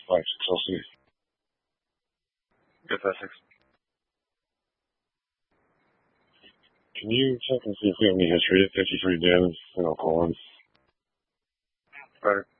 Thanks, I'll see you. Good, thanks. Can you check and see if we have any history at 53 Dens in Oak Lawn? Right.